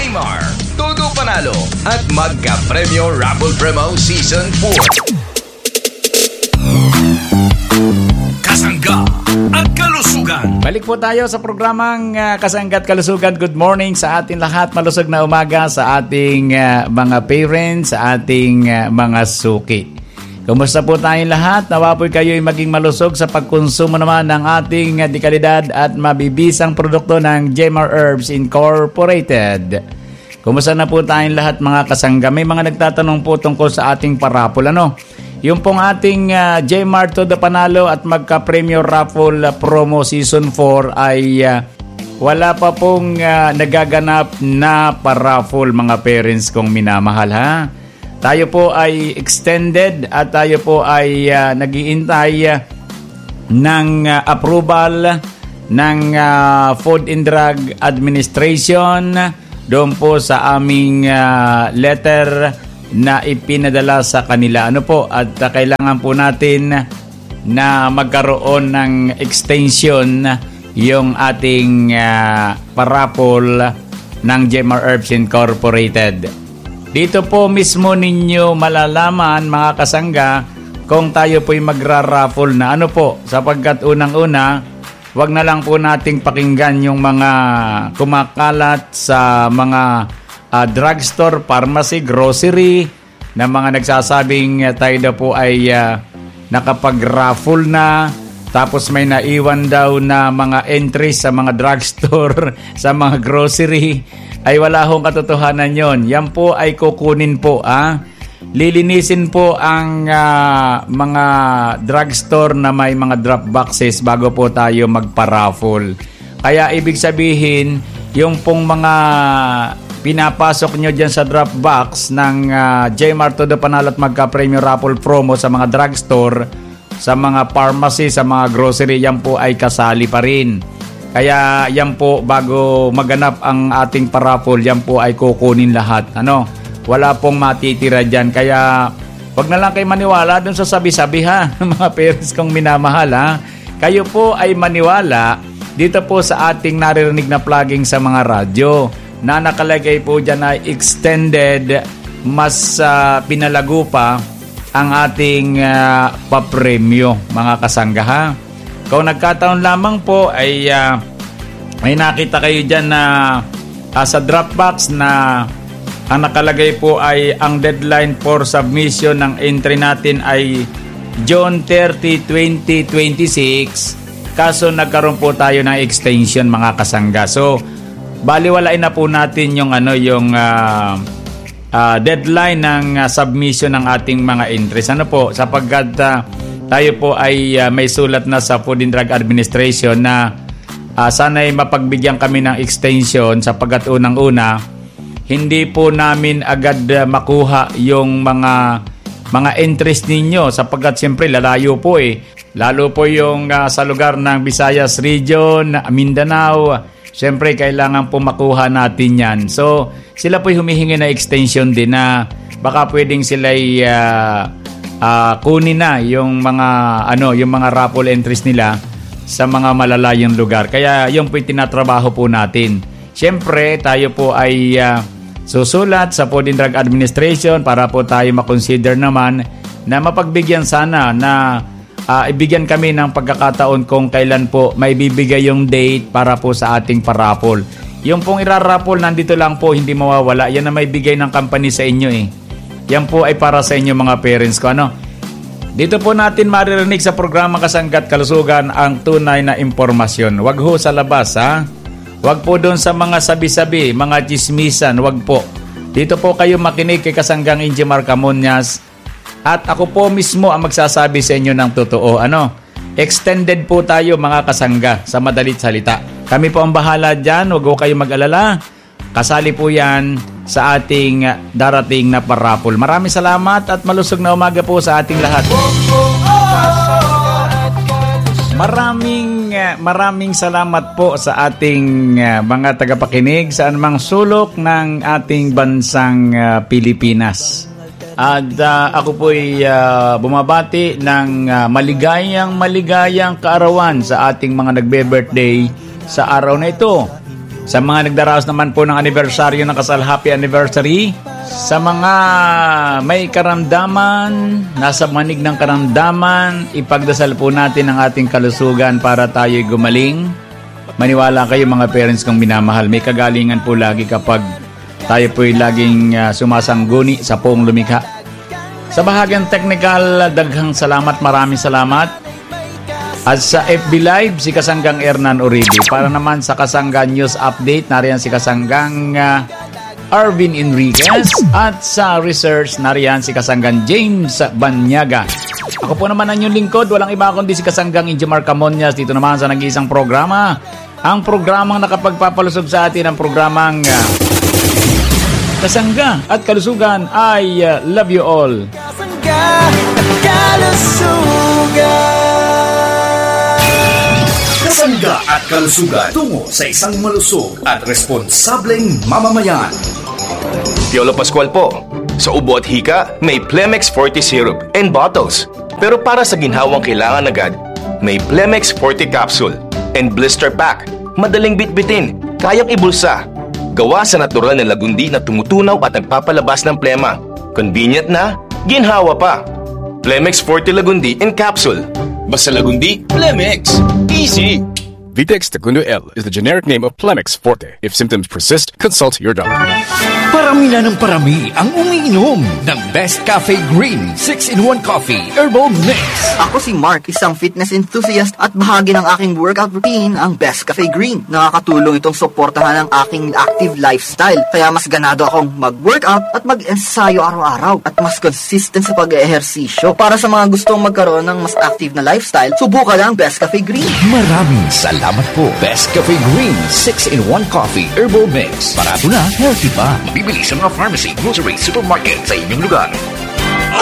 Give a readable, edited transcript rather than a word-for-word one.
Jmar, Todo Panalo at Magka-Premyo Raffle Premo Season 4. Kasangga at Kalusugan. Balik po tayo sa programang Kasangga at Kalusugan. Good morning sa ating lahat. Malusog na umaga sa ating mga parents, sa ating mga suki. Kumusta po tayong lahat? Nawa po kayo'y maging malusog sa pagkonsumo naman ng ating dekalidad at mabibisang produkto ng Jmar Herbs Incorporated. Kumusta na po tayong lahat mga kasangga? May mga nagtatanong po tungkol sa ating parapol. Yung pong ating Jmar Todo Panalo at Magka-Premyo Raffle Promo Season 4 ay wala pa pong nagaganap na paraffle mga parents kong minamahal ha. Tayo po ay extended at tayo po ay nag-iintay ng approval ng Food and Drug Administration doon po sa aming letter na ipinadala sa kanila. At kailangan po natin na magkaroon ng extension yung ating parapol ng Jmar Herbs Incorporated. Dito po mismo ninyo malalaman mga kasangga kung tayo po'y magra-raffle na sapagkat unang-una wag na lang po nating pakinggan yung mga kumakalat sa mga drugstore, pharmacy, grocery na mga nagsasabing tayo daw po ay nakapag-raffle na tapos may naiwan daw na mga entries sa mga drugstore, sa mga grocery. Ay wala hong katotohanan yon. Yan po ay kukunin po. Lilinisin po ang mga drugstore na may mga drop boxes bago po tayo magpa-raffle. Kaya ibig sabihin, yung pong mga pinapasok nyo dyan sa drop box ng Jmar Todo Panalo at Magka-Premyo Raffle Promo sa mga drugstore, sa mga pharmacy, sa mga grocery, yan po ay kasali pa rin. Kaya yan po bago maganap ang ating paraffle, yan po ay kukunin lahat. Wala pong matitira dyan. Kaya wag na lang kayo maniwala dun sa sabi-sabi ha, mga parents kong minamahal ha. Kayo po ay maniwala dito po sa ating naririnig na plugging sa mga radyo na nakalagay po dyan na extended, mas pinalago pa ang ating papremyo mga kasangga ha. Kung nagkataon lamang po ay may nakita kayo dyan na sa Dropbox na ang nakalagay po ay ang deadline for submission ng entry natin ay June 30, 2026. Kaso nagkaroon po tayo ng extension mga kasangga. So baliwalain na po natin yung deadline ng submission ng ating mga entries. Sapagkat tayo po ay may sulat na sa Food and Drug Administration na sana'y mapagbigyan kami ng extension sapagkat unang-una hindi po namin agad makuha yung mga entries ninyo sapagkat siyempre lalayo po lalo po yung sa lugar ng Visayas Region, Mindanao, siyempre kailangan po makuha natin yan. So sila po humihingi na extension din na baka pwedeng sila'y kunin na yung mga raffle entries nila sa mga malalayong lugar. Kaya yung po tinatrabaho po natin. Siyempre, tayo po ay susulat sa Food and Drug Administration para po tayo makonsider naman na mapagbigyan sana na ibigyan kami ng pagkakataon kung kailan po may bibigay yung date para po sa ating paraffle. Yung pong iraraffle nandito lang po, hindi mawawala. Yan na may bigay ng company sa inyo Yan po ay para sa inyo mga parents ko. Dito po natin maririnig sa programa Kasangga at Kalusugan ang tunay na impormasyon. Wag ho sa labas ha. Wag po doon sa mga sabi-sabi, mga chismisan, wag po. Dito po kayo makinig kay Kasanggang Injimar Camonias at ako po mismo ang magsasabi sa inyo ng totoo. Extended po tayo mga kasangga sa madalit salita. Kami po ang bahala dyan, wag ho kayo mag-alala. Kasali po yan sa ating darating na paraffle. Maraming salamat at malusog na umaga po sa ating lahat. Maraming salamat po sa ating mga tagapakinig sa anumang sulok ng ating bansang Pilipinas. At ako po'y bumabati ng maligayang kaarawan sa ating mga nagbe-birthday sa araw na ito. Sa mga nagdaraos naman po ng anibersaryo ng kasal, happy anniversary. Sa mga may karamdaman, nasa manig ng karamdaman, ipagdasal po natin ang ating kalusugan para tayo'y gumaling. Maniwala kayo mga parents kong minamahal, may kagalingan po lagi kapag tayo po'y laging sumasangguni sa Poong Lumikha. Sa bahagyang technical, daghang salamat, maraming salamat. At sa FB Live, si Kasanggang Hernan Uribe. Para naman sa Kasanggang News Update, nariyan si Kasanggang Arvin Enriquez. At sa Research, nariyan si Kasanggang James Banyaga. Ako po naman ang inyong lingkod, walang iba kundi si Kasanggang Injimar Camonias. Dito naman sa nag-iisang programa, ang programang nakapagpapalusog sa atin, ang programang Kasangga at Kalusugan. I love you all. Kasangga at Kalusugan. Kasangga at Kalusugan, tungo sa isang malusog at responsableng mamamayan. Piolo Pascual po. Sa ubo at hika, may Plemex Forte Syrup and bottles. Pero para sa ginhawang kailangan agad, may Plemex Forte Capsule and Blister Pack. Madaling bitbitin, kayang ibulsa. Gawa sa natural na lagundi na tumutunaw at nagpapalabas ng plema. Convenient na, ginhawa pa. Plemex Forte Lagundi in Capsule. Basta lagundi, Plemex. Easy. Vitex Takundo L is the generic name of Plemex Forte. If symptoms persist, consult your doctor. Parami na ng parami ang umiinom ng Best Cafe Green 6-in-1 Coffee Herbal Mix. Ako si Mark, isang fitness enthusiast at bahagi ng aking workout routine ang Best Cafe Green. Nakakatulong itong suportahan ang aking active lifestyle. Kaya mas ganado akong mag-workout at mag-ensayo araw-araw at mas consistent sa pag-ehersisyo. Para sa mga gustong magkaroon ng mas active na lifestyle, subukan ang Best Cafe Green. Maraming salamat po. Best Cafe Green 6-in-1 Coffee Herbal Mix. Barato na, healthy pa. Mabibili sa mga pharmacy, grocery, supermarket sa inyong lugar.